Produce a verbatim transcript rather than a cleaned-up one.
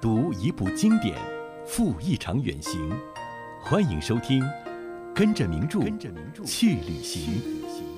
读一部经典，赴一场远行。欢迎收听《跟着名著去旅行》。